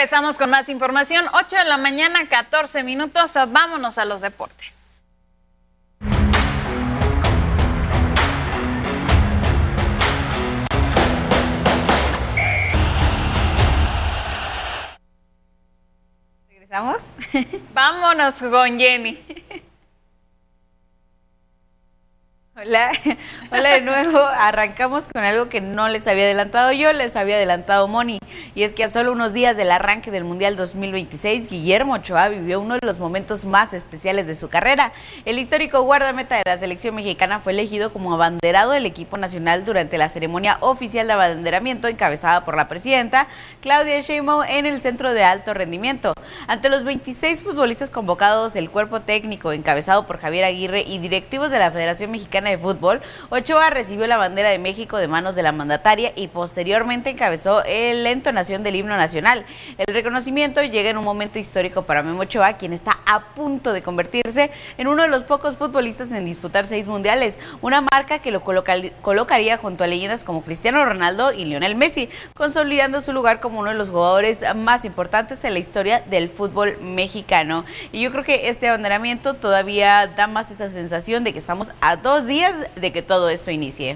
Regresamos con más información, 8 de la mañana, 14 minutos, vámonos a los deportes. ¿Regresamos? Vámonos con Jenny. Hola de nuevo. Arrancamos con algo que no les había adelantado yo, les había adelantado Moni, y es que a solo unos días del arranque del Mundial 2026, Guillermo Ochoa vivió uno de los momentos más especiales de su carrera. El histórico guardameta de la selección mexicana fue elegido como abanderado del equipo nacional durante la ceremonia oficial de abanderamiento encabezada por la presidenta Claudia Sheinbaum en el Centro de Alto Rendimiento. Ante los 26 futbolistas convocados, el cuerpo técnico encabezado por Javier Aguirre y directivos de la Federación Mexicana de Fútbol, Ochoa recibió la bandera de México de manos de la mandataria y posteriormente encabezó la entonación del himno nacional. El reconocimiento llega en un momento histórico para Memo Ochoa, quien está a punto de convertirse en uno de los pocos futbolistas en disputar 6 mundiales, una marca que lo colocaría junto a leyendas como Cristiano Ronaldo y Lionel Messi, consolidando su lugar como uno de los jugadores más importantes en la historia del fútbol mexicano. Y yo creo que este abanderamiento todavía da más esa sensación de que estamos a 2 días de que todo esto inicie.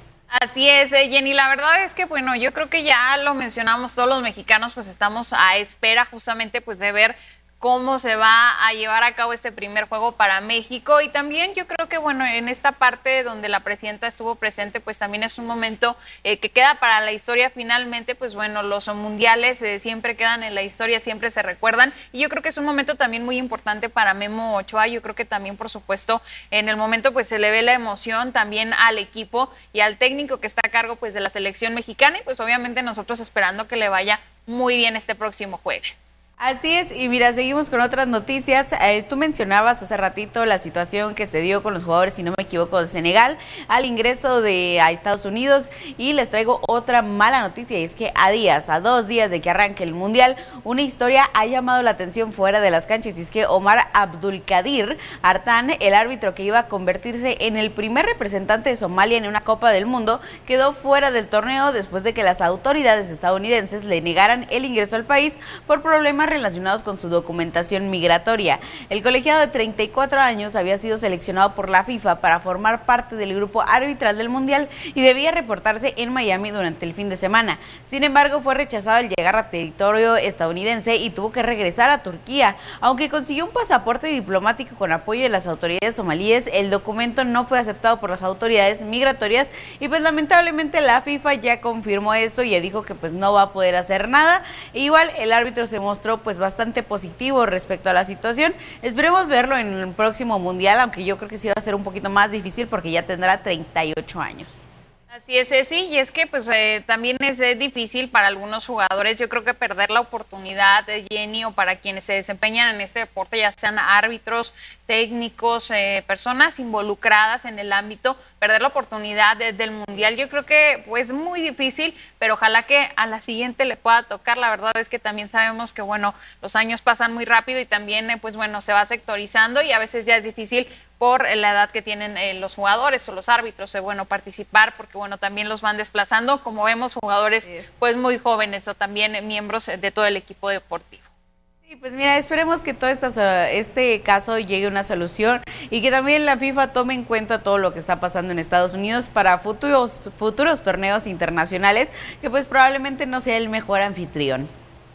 Así es, Jenny, la verdad es que, bueno, yo creo que ya lo mencionamos todos los mexicanos, pues estamos a espera justamente pues de ver cómo se va a llevar a cabo este primer juego para México. Y también yo creo que, bueno, en esta parte donde la presidenta estuvo presente, pues también es un momento que queda para la historia finalmente. Pues bueno, los mundiales siempre quedan en la historia, siempre se recuerdan, y yo creo que es un momento también muy importante para Memo Ochoa. Yo creo que también, por supuesto, en el momento pues se le ve la emoción también al equipo y al técnico que está a cargo pues de la selección mexicana, y pues obviamente nosotros esperando que le vaya muy bien este próximo jueves. Así es, y mira, seguimos con otras noticias. Tú mencionabas hace ratito la situación que se dio con los jugadores, si no me equivoco, de Senegal al ingreso a Estados Unidos, y les traigo otra mala noticia, y es que a 2 días de que arranque el Mundial, una historia ha llamado la atención fuera de las canchas, y es que Omar Abdulkadir Artan, el árbitro que iba a convertirse en el primer representante de Somalia en una Copa del Mundo, quedó fuera del torneo después de que las autoridades estadounidenses le negaran el ingreso al país por problemas relacionados con su documentación migratoria. El colegiado de 34 años había sido seleccionado por la FIFA para formar parte del grupo arbitral del Mundial y debía reportarse en Miami durante el fin de semana. Sin embargo, fue rechazado al llegar a territorio estadounidense y tuvo que regresar a Turquía. Aunque consiguió un pasaporte diplomático con apoyo de las autoridades somalíes, el documento no fue aceptado por las autoridades migratorias, y pues lamentablemente la FIFA ya confirmó esto y ya dijo que pues no va a poder hacer nada. Igual el árbitro se mostró pues bastante positivo respecto a la situación. Esperemos verlo en el próximo Mundial, aunque yo creo que sí va a ser un poquito más difícil porque ya tendrá 38 años. Así es, sí, y es que pues también es difícil para algunos jugadores, yo creo que perder la oportunidad, Jenny, o para quienes se desempeñan en este deporte, ya sean árbitros, técnicos, personas involucradas en el ámbito, perder la oportunidad del Mundial, yo creo que pues muy difícil, pero ojalá que a la siguiente le pueda tocar. La verdad es que también sabemos que, bueno, los años pasan muy rápido y también pues bueno, se va sectorizando y a veces ya es difícil por la edad que tienen los jugadores o los árbitros, bueno, participar, porque bueno, también los van desplazando, como vemos, jugadores pues muy jóvenes o también miembros de todo el equipo deportivo. Sí, pues mira, esperemos que todo este caso llegue a una solución y que también la FIFA tome en cuenta todo lo que está pasando en Estados Unidos para futuros torneos internacionales, que pues probablemente no sea el mejor anfitrión.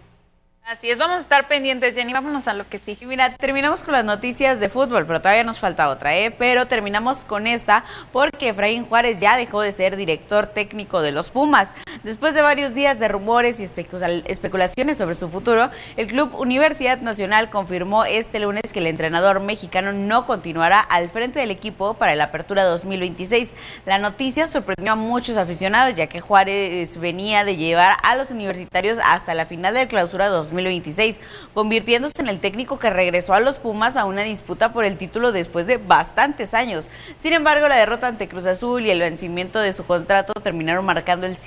Así es, vamos a estar pendientes, Jenny, vámonos a lo que sí. Y mira, terminamos con las noticias de fútbol, pero todavía nos falta otra, pero terminamos con esta porque Efraín Juárez ya dejó de ser director técnico de los Pumas. Después de varios días de rumores y especulaciones sobre su futuro, el Club Universidad Nacional confirmó este lunes que el entrenador mexicano no continuará al frente del equipo para la Apertura 2026. La noticia sorprendió a muchos aficionados, ya que Juárez venía de llevar a los universitarios hasta la final del Clausura 2026, convirtiéndose en el técnico que regresó a los Pumas a una disputa por el título después de bastantes años. Sin embargo, la derrota ante Cruz Azul y el vencimiento de su contrato terminaron marcando el cierre de su etapa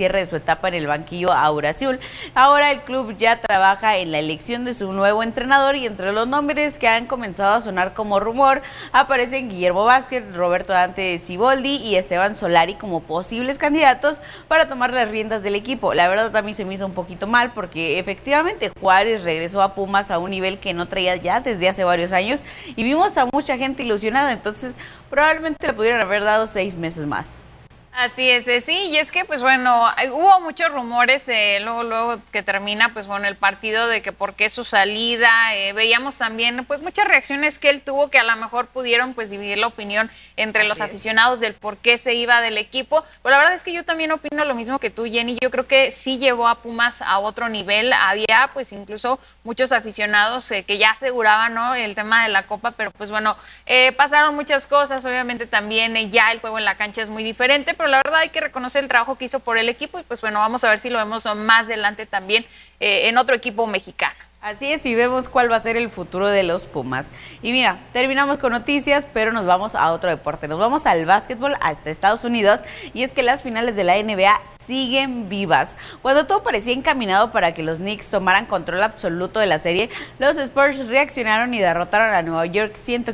etapa en el banquillo auriazul. Ahora el club ya trabaja en la elección de su nuevo entrenador y entre los nombres que han comenzado a sonar como rumor aparecen Guillermo Vázquez, Roberto Dante Siboldi y Esteban Solari como posibles candidatos para tomar las riendas del equipo. La verdad también se me hizo un poquito mal porque efectivamente Juárez regresó a Pumas a un nivel que no traía ya desde hace varios años y vimos a mucha gente ilusionada, entonces probablemente le pudieran haber dado 6 meses más. Así es, sí, y es que pues bueno, hubo muchos rumores luego que termina pues bueno el partido de que por qué su salida, veíamos también pues muchas reacciones que él tuvo que a lo mejor pudieron pues dividir la opinión entre los aficionados del por qué se iba del equipo, pero la verdad es que yo también opino lo mismo que tú, Jenny. Yo creo que sí llevó a Pumas a otro nivel, había pues incluso muchos aficionados que ya aseguraban, ¿no?, el tema de la Copa, pero pues bueno, pasaron muchas cosas, obviamente también ya el juego en la cancha es muy diferente, pero la verdad hay que reconocer el trabajo que hizo por el equipo y pues bueno, vamos a ver si lo vemos más adelante también en otro equipo mexicano. Así es, y vemos cuál va a ser el futuro de los Pumas. Y mira, terminamos con noticias, pero nos vamos a otro deporte. Nos vamos al básquetbol, hasta Estados Unidos, y es que las finales de la NBA siguen vivas. Cuando todo parecía encaminado para que los Knicks tomaran control absoluto de la serie, los Spurs reaccionaron y derrotaron a Nueva York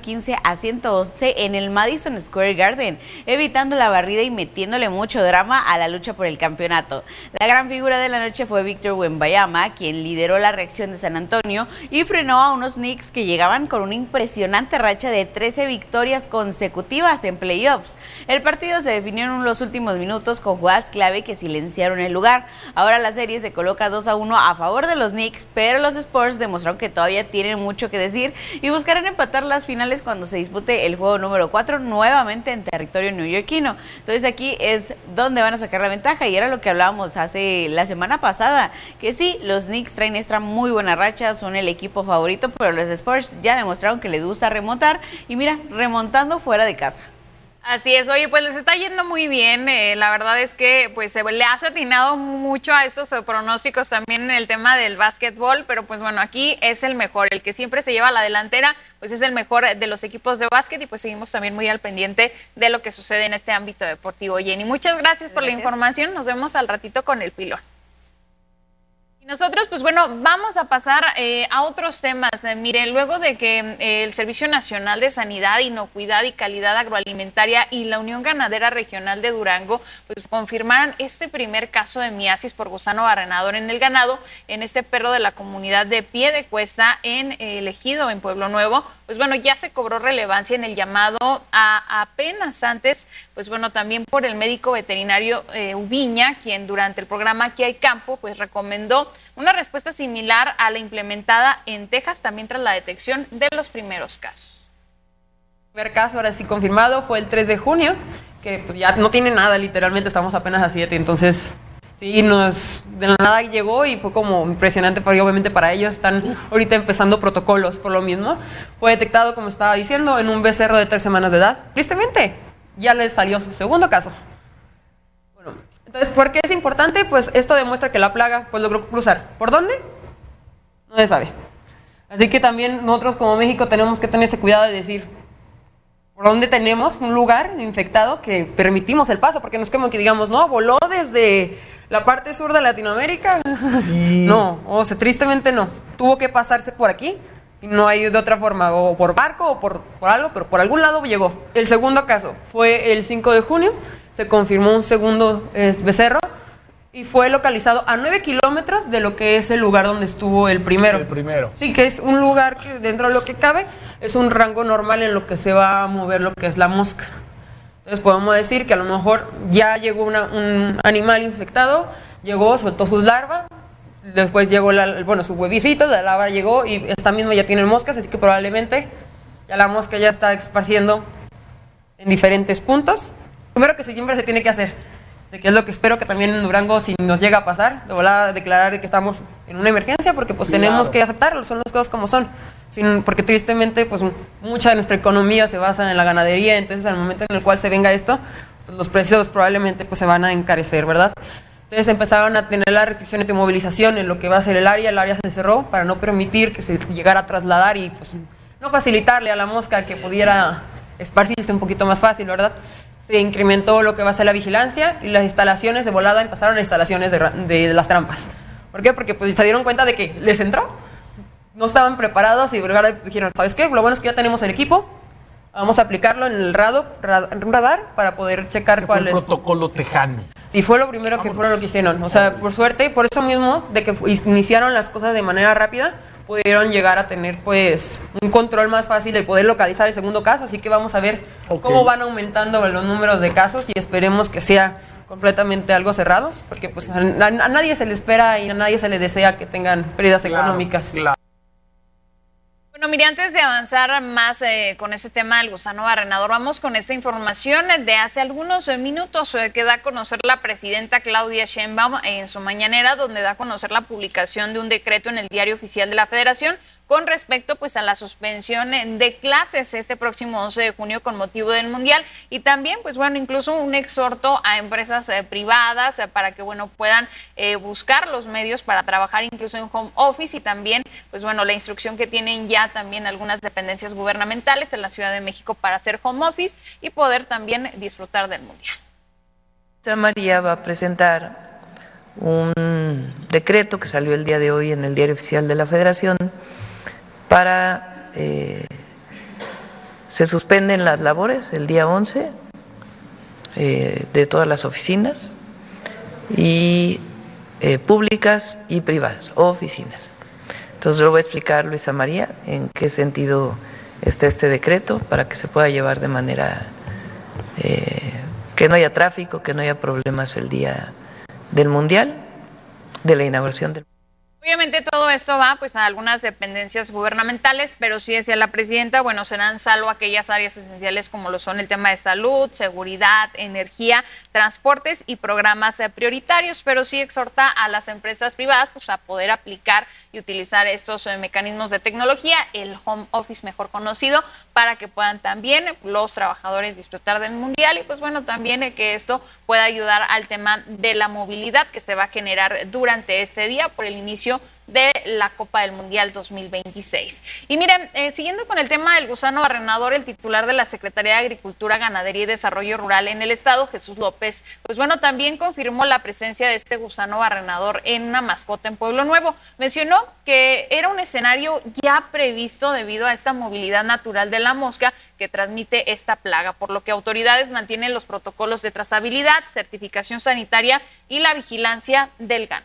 115-111 en el Madison Square Garden, evitando la barrida y metiéndole mucho drama a la lucha por el campeonato. La gran figura de la noche fue Victor Wembanyama, quien lideró la reacción de San Antonio y frenó a unos Knicks que llegaban con una impresionante racha de 13 victorias consecutivas en playoffs. El partido se definió en los últimos minutos con jugadas clave que silenciaron el lugar. Ahora la serie se coloca 2-1 a favor de los Knicks, pero los Spurs demostraron que todavía tienen mucho que decir y buscarán empatar las finales cuando se dispute el juego número 4 nuevamente en territorio neoyorquino. Entonces aquí es donde van a sacar la ventaja y era lo que hablábamos hace la semana pasada, que sí, los Knicks traen esta muy buena racha, son el equipo favorito, pero los Spurs ya demostraron que les gusta remontar y mira, remontando fuera de casa. Así es, oye, pues les está yendo muy bien, la verdad es que pues se le ha atinado mucho a estos pronósticos también en el tema del básquetbol, pero pues bueno, aquí es el mejor, el que siempre se lleva a la delantera, pues es el mejor de los equipos de básquet y pues seguimos también muy al pendiente de lo que sucede en este ámbito deportivo. Jenny, muchas gracias por la información, nos vemos al ratito con el pilón. Y nosotros, pues bueno, vamos a pasar a otros temas. Miren, luego de que el Servicio Nacional de Sanidad, Inocuidad y Calidad Agroalimentaria y la Unión Ganadera Regional de Durango, pues confirmaran este primer caso de miasis por gusano barrenador en el ganado, en este perro de la comunidad de Piedecuesta en el Ejido, en Pueblo Nuevo, pues bueno, ya se cobró relevancia en el llamado a apenas antes, pues bueno, también por el médico veterinario Ubiña, quien durante el programa Aquí hay Campo, pues recomendó una respuesta similar a la implementada en Texas, también tras la detección de los primeros casos. El primer caso, ahora sí confirmado, fue el 3 de junio, que pues ya no tiene nada, literalmente estamos apenas a 7, entonces sí, de la nada llegó y fue como impresionante, porque obviamente para ellos están ahorita empezando protocolos por lo mismo. Fue detectado, como estaba diciendo, en un becerro de 3 semanas de edad. Tristemente, ya les salió su segundo caso. Bueno, entonces, ¿por qué es importante? Pues esto demuestra que la plaga pues logró cruzar. ¿Por dónde? No se sabe. Así que también nosotros como México tenemos que tener ese cuidado de decir por dónde tenemos un lugar infectado que permitimos el paso, porque no es como que digamos, no, voló desde la parte sur de Latinoamérica. Sí. No, o sea, tristemente no. Tuvo que pasarse por aquí y no hay de otra forma, o por barco o por algo, pero por algún lado llegó. El segundo caso fue el 5 de junio. Se confirmó un segundo becerro y fue localizado a 9 kilómetros de lo que es el lugar donde estuvo el primero. El primero. Sí, que es un lugar que dentro de lo que cabe es un rango normal en lo que se va a mover lo que es la mosca. Entonces podemos decir que a lo mejor ya llegó un animal infectado, llegó, soltó sus larvas, después llegó su huevicito, la larva llegó y esta misma ya tiene moscas, así que probablemente ya la mosca ya está esparciendo en diferentes puntos. Primero que siempre se tiene que hacer, de que es lo que espero que también en Durango, si nos llega a pasar, de volada a declarar que estamos en una emergencia, porque pues claro, tenemos que aceptarlo, son las cosas como son, porque tristemente pues mucha de nuestra economía se basa en la ganadería, entonces al momento en el cual se venga esto, pues los precios probablemente pues se van a encarecer, ¿verdad? Entonces empezaron a tener las restricciones de movilización en lo que va a ser el área se cerró para no permitir que se llegara a trasladar y pues no facilitarle a la mosca que pudiera esparcirse un poquito más fácil, ¿verdad? se incrementó lo que va a ser la vigilancia y las instalaciones de volada pasaron a instalaciones de las trampas. ¿Por qué? Porque pues se dieron cuenta de que les entró, no estaban preparados y dijeron, ¿sabes qué? Lo bueno es que ya tenemos el equipo, vamos a aplicarlo en el radar para poder checar cuál es. Fue el protocolo tejano. Sí, fue lo primero que fueron lo que hicieron. O sea, por suerte, por eso mismo, de que iniciaron las cosas de manera rápida, pudieron llegar a tener pues un control más fácil de poder localizar el segundo caso. Así que vamos a ver cómo van aumentando los números de casos y esperemos que sea completamente algo cerrado, porque pues a nadie se le espera y a nadie se le desea que tengan pérdidas económicas. Claro. Bueno, mire, antes de avanzar más con este tema del gusano barrenador, vamos con esta información de hace algunos minutos que da a conocer la presidenta Claudia Sheinbaum en su mañanera, donde da a conocer la publicación de un decreto en el Diario Oficial de la Federación con respecto pues a la suspensión de clases este próximo 11 de junio con motivo del Mundial y también pues bueno, incluso un exhorto a empresas privadas para que bueno puedan buscar los medios para trabajar incluso en home office y también pues bueno, la instrucción que tienen ya también algunas dependencias gubernamentales en la Ciudad de México para hacer home office y poder también disfrutar del Mundial. María va a presentar un decreto que salió el día de hoy en el Diario Oficial de la Federación para se suspenden las labores el día 11 de todas las oficinas y públicas y privadas, oficinas. Entonces lo voy a explicar Luisa María en qué sentido está este decreto para que se pueda llevar de manera que no haya tráfico, que no haya problemas el día del Mundial, de la inauguración del. Obviamente todo esto va pues a algunas dependencias gubernamentales, pero sí decía la presidenta, bueno, serán salvo aquellas áreas esenciales como lo son el tema de salud, seguridad, energía, transportes y programas prioritarios, pero sí exhorta a las empresas privadas pues a poder aplicar y utilizar estos mecanismos de tecnología, el home office mejor conocido, para que puedan también los trabajadores disfrutar del Mundial y pues bueno, también que esto pueda ayudar al tema de la movilidad que se va a generar durante este día por el inicio de la Copa del Mundial 2026. Y miren, siguiendo con el tema del gusano barrenador, el titular de la Secretaría de Agricultura, Ganadería y Desarrollo Rural en el Estado, Jesús López, pues bueno, también confirmó la presencia de este gusano barrenador en una mascota en Pueblo Nuevo. Mencionó que era un escenario ya previsto debido a esta movilidad natural de la mosca que transmite esta plaga, por lo que autoridades mantienen los protocolos de trazabilidad, certificación sanitaria y la vigilancia del ganado.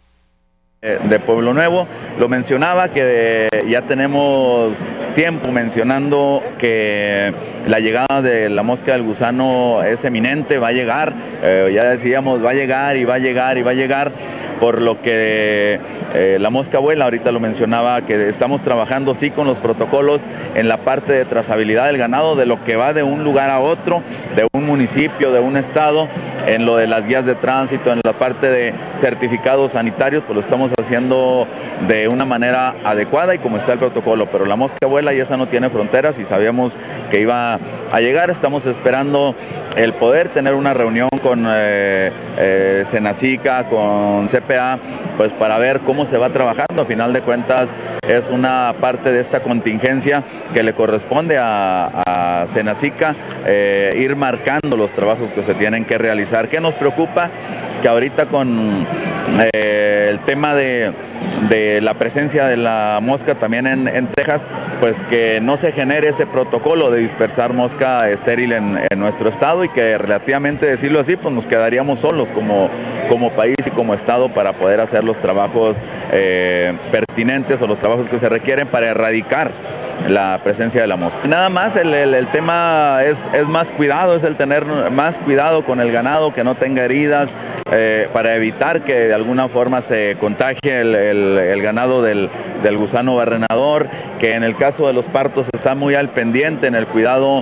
De Pueblo Nuevo, lo mencionaba que ya tenemos tiempo mencionando que la llegada de la mosca del gusano es eminente, va a llegar, ya decíamos va a llegar y va a llegar y va a llegar, por lo que la mosca abuela, ahorita lo mencionaba, que estamos trabajando sí con los protocolos en la parte de trazabilidad del ganado, de lo que va de un lugar a otro, de un municipio, de un estado, en lo de las guías de tránsito, en la parte de certificados sanitarios, pues lo estamos haciendo de una manera adecuada y como está el protocolo, pero la mosca vuela y esa no tiene fronteras y sabíamos que iba a llegar. Estamos esperando el poder tener una reunión con Senacica, con CPA, pues para ver cómo se va trabajando. A final de cuentas es una parte de esta contingencia que le corresponde a Senacica ir marcando los trabajos que se tienen que realizar. ¿Qué nos preocupa? Que ahorita con el tema de la presencia de la mosca también en Texas, pues que no se genere ese protocolo de dispersar mosca estéril en nuestro estado y que relativamente, decirlo así, pues nos quedaríamos solos como país y como estado para poder hacer los trabajos pertinentes o los trabajos que se requieren para erradicar la presencia de la mosca. Nada más el tema es más cuidado, es el tener más cuidado con el ganado, que no tenga heridas, para evitar que de alguna forma se contagie el ganado del gusano barrenador, que en el caso de los partos está muy al pendiente en el cuidado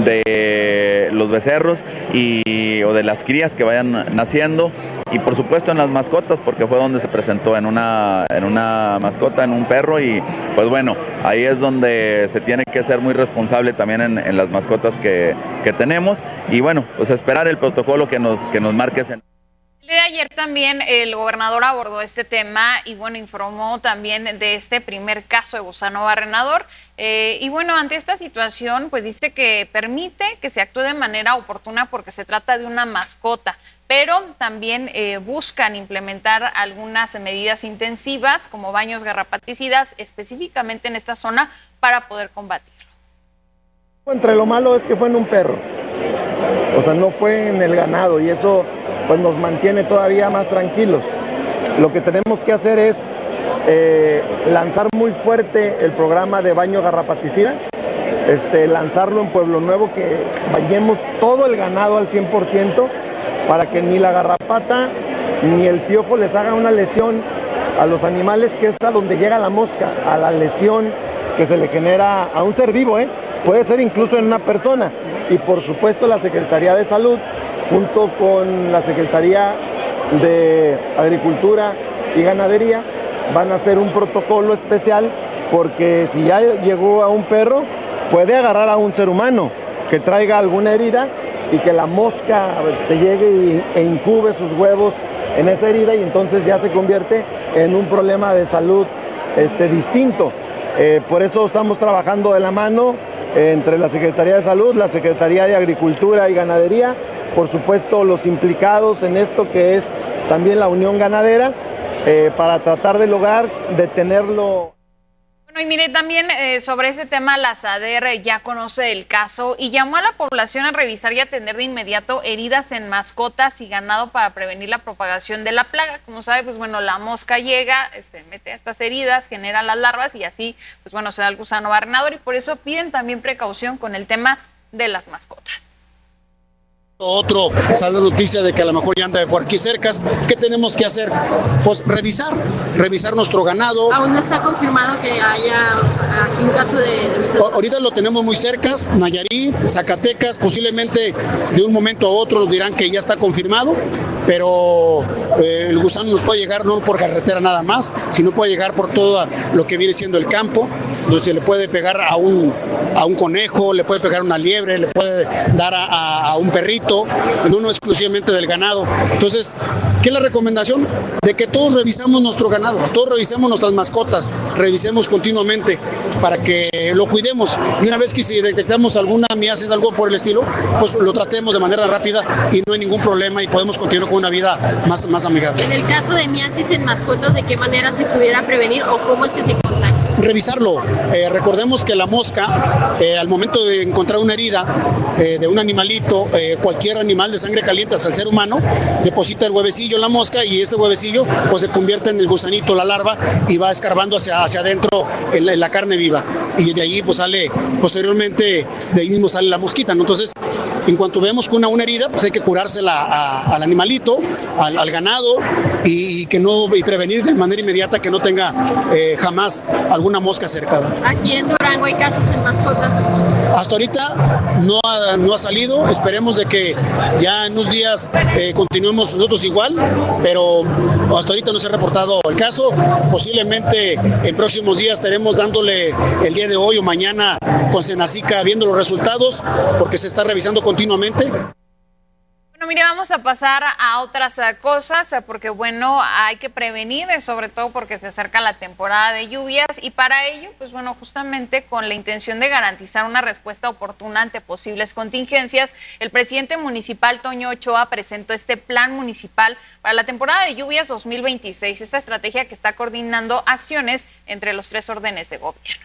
de los becerros o de las crías que vayan naciendo, y por supuesto en las mascotas, porque fue donde se presentó en una mascota, en un perro, y pues bueno, ahí es donde se tiene que ser muy responsable también en las mascotas que tenemos, y bueno, pues esperar el protocolo que nos marque. De ayer también el gobernador abordó este tema y bueno, informó también de este primer caso de gusano barrenador. Y bueno, ante esta situación, pues dice que permite que se actúe de manera oportuna porque se trata de una mascota, pero también buscan implementar algunas medidas intensivas como baños garrapaticidas específicamente en esta zona para poder combatirlo. Entre lo malo es que fue en un perro, o sea, no fue en el ganado y eso pues nos mantiene todavía más tranquilos. Lo que tenemos que hacer es lanzar muy fuerte el programa de baño garrapaticida, lanzarlo en Pueblo Nuevo, que bañemos todo el ganado al 100% para que ni la garrapata ni el piojo les haga una lesión a los animales, que es a donde llega la mosca, a la lesión que se le genera a un ser vivo, puede ser incluso en una persona. Y por supuesto la Secretaría de Salud, junto con la Secretaría de Agricultura y Ganadería, van a hacer un protocolo especial, porque si ya llegó a un perro, puede agarrar a un ser humano que traiga alguna herida y que la mosca se llegue e incube sus huevos en esa herida y entonces ya se convierte en un problema de salud distinto. Por eso estamos trabajando de la mano entre la Secretaría de Salud, la Secretaría de Agricultura y Ganadería, por supuesto los implicados en esto, que es también la Unión Ganadera, para tratar de lograr detenerlo. Bueno, y mire, también sobre ese tema, la SADER ya conoce el caso y llamó a la población a revisar y atender de inmediato heridas en mascotas y ganado para prevenir la propagación de la plaga. Como sabe, pues bueno, la mosca llega, se mete a estas heridas, genera las larvas y así, pues bueno, se da el gusano barrenador, y por eso piden también precaución con el tema de las mascotas. Otro sale la noticia de que a lo mejor ya anda por aquí cerca. ¿Qué tenemos que hacer? Pues revisar nuestro ganado. ¿Aún no está confirmado que haya aquí un caso de gusano? Ahorita lo tenemos muy cerca, Nayarit, Zacatecas, posiblemente de un momento a otro nos dirán que ya está confirmado, pero el gusano nos puede llegar no por carretera nada más, sino puede llegar por todo lo que viene siendo el campo, donde se le puede pegar a un conejo, le puede pegar a una liebre, le puede dar a un perrito, no exclusivamente del ganado. Entonces, ¿qué es la recomendación? De que todos revisamos nuestro ganado, todos revisemos nuestras mascotas, revisemos continuamente para que lo cuidemos. Y una vez que si detectamos alguna miasis, algo por el estilo, pues lo tratemos de manera rápida y no hay ningún problema y podemos continuar con una vida más amigable. En el caso de miasis en mascotas, ¿de qué manera se pudiera prevenir o cómo es que se contagia? Revisarlo. Recordemos que la mosca, al momento de encontrar una herida de un animalito, cualquier animal de sangre caliente hasta el ser humano, deposita el huevecillo en la mosca y este huevecillo pues se convierte en el gusanito, la larva, y va escarbando hacia adentro en la carne viva. Y de ahí pues sale, posteriormente, de ahí mismo sale la mosquita, ¿no? Entonces, en cuanto vemos con una herida, pues hay que curársela al animalito, al ganado, y prevenir de manera inmediata que no tenga jamás alguna mosca cerca. Aquí en Durango hay casos en mascotas. Hasta ahorita no ha salido, esperemos de que ya en unos días continuemos nosotros igual, pero hasta ahorita no se ha reportado el caso. Posiblemente en próximos días estaremos dándole el día de hoy o mañana con Senacica viendo los resultados, porque se está revisando continuamente. Bueno, mire, vamos a pasar a otras cosas, porque bueno, hay que prevenir, sobre todo porque se acerca la temporada de lluvias, y para ello, pues bueno, justamente con la intención de garantizar una respuesta oportuna ante posibles contingencias, el presidente municipal Toño Ochoa presentó este plan municipal para la temporada de lluvias 2026, esta estrategia que está coordinando acciones entre los 3 órdenes de gobierno.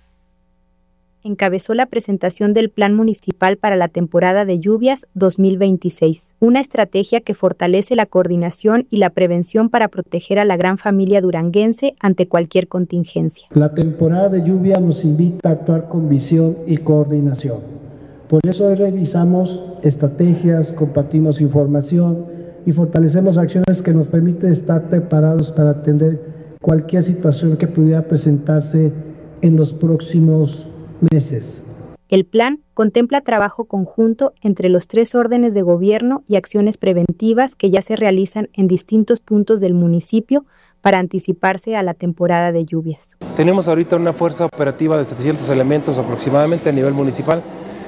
Encabezó la presentación del Plan Municipal para la temporada de lluvias 2026, una estrategia que fortalece la coordinación y la prevención para proteger a la gran familia duranguense ante cualquier contingencia. La temporada de lluvia nos invita a actuar con visión y coordinación. Por eso hoy revisamos estrategias, compartimos información y fortalecemos acciones que nos permiten estar preparados para atender cualquier situación que pudiera presentarse en los próximos meses. El plan contempla trabajo conjunto entre los 3 órdenes de gobierno y acciones preventivas que ya se realizan en distintos puntos del municipio para anticiparse a la temporada de lluvias. Tenemos ahorita una fuerza operativa de 700 elementos aproximadamente a nivel municipal,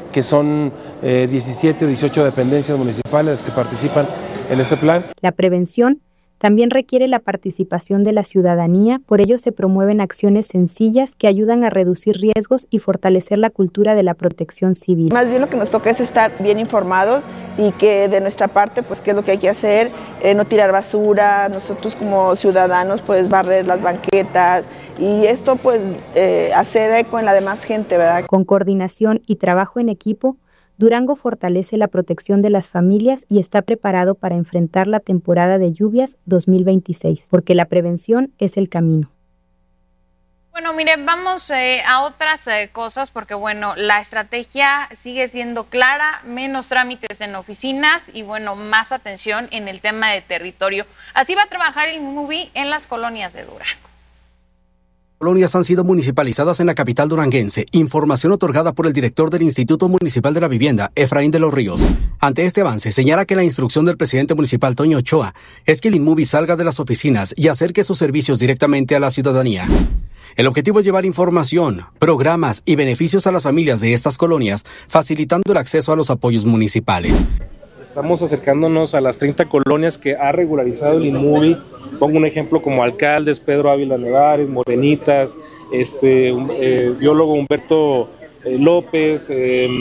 que son 17 o 18 dependencias municipales que participan en este plan. La prevención también requiere la participación de la ciudadanía, por ello se promueven acciones sencillas que ayudan a reducir riesgos y fortalecer la cultura de la protección civil. Más bien lo que nos toca es estar bien informados y que de nuestra parte, pues qué es lo que hay que hacer, no tirar basura, nosotros como ciudadanos pues barrer las banquetas y esto pues hacer eco en la demás gente, ¿verdad? Con coordinación y trabajo en equipo, Durango fortalece la protección de las familias y está preparado para enfrentar la temporada de lluvias 2026, porque la prevención es el camino. Bueno, mire, vamos a otras cosas porque, bueno, la estrategia sigue siendo clara, menos trámites en oficinas y, bueno, más atención en el tema de territorio. Así va a trabajar el MUBI en las colonias de Durango. Colonias han sido municipalizadas en la capital duranguense. Información otorgada por el director del Instituto Municipal de la Vivienda, Efraín de los Ríos. Ante este avance, señala que la instrucción del presidente municipal, Toño Ochoa, es que el INMUBI salga de las oficinas y acerque sus servicios directamente a la ciudadanía. El objetivo es llevar información, programas y beneficios a las familias de estas colonias, facilitando el acceso a los apoyos municipales. Estamos acercándonos a las 30 colonias que ha regularizado el INMUBI. Pongo un ejemplo como Alcaldes, Pedro Ávila Nevares, Morenitas, biólogo Humberto López,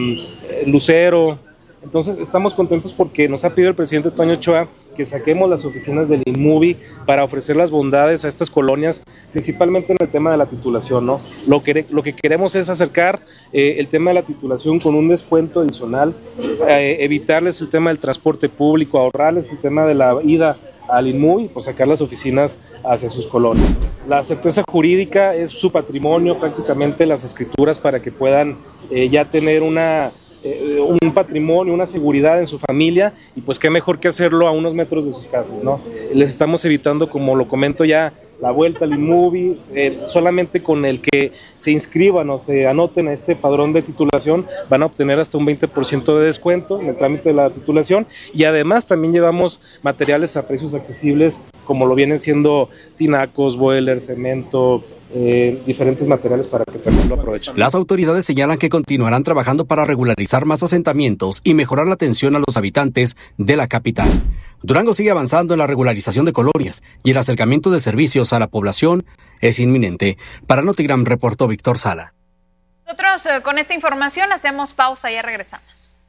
Lucero. Entonces estamos contentos porque nos ha pedido el presidente Toño Ochoa que saquemos las oficinas del INMUBI para ofrecer las bondades a estas colonias, principalmente en el tema de la titulación, ¿no? Lo que queremos es acercar el tema de la titulación con un descuento adicional, evitarles el tema del transporte público, ahorrarles el tema de la ida al INMUBI, pues sacar las oficinas hacia sus colonias. La certeza jurídica es su patrimonio, prácticamente las escrituras para que puedan ya tener un patrimonio, una seguridad en su familia y pues qué mejor que hacerlo a unos metros de sus casas, ¿no? Les estamos evitando, como lo comento ya, la vuelta al INMUBI, solamente con el que se inscriban o se anoten a este padrón de titulación van a obtener hasta un 20% de descuento en el trámite de la titulación y además también llevamos materiales a precios accesibles como lo vienen siendo tinacos, boilers, cemento, diferentes materiales para que también lo aprovechen. Las autoridades señalan que continuarán trabajando para regularizar más asentamientos y mejorar la atención a los habitantes de la capital. Durango sigue avanzando en la regularización de colonias y el acercamiento de servicios a la población es inminente. Para Notigram reportó Víctor Sala. Nosotros con esta información hacemos pausa y ya regresamos.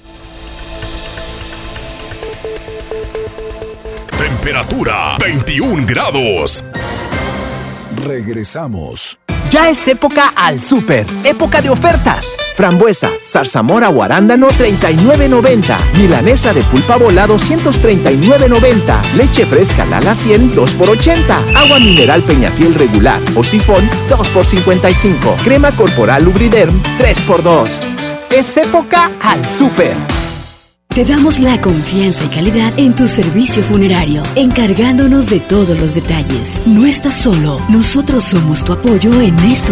Temperatura 21 grados. Regresamos. Ya es época al súper, época de ofertas. Frambuesa, zarzamora o arándano, $39.90. Milanesa de pulpa volado, $239.90. Leche fresca Lala 100, 2 por $80. Agua mineral Peñafiel regular o sifón, 2 por $55. Crema corporal Lubriderm, 3 por $2. Es época al súper. Te damos la confianza y calidad en tu servicio funerario, encargándonos de todos los detalles. No estás solo, nosotros somos tu apoyo en esto.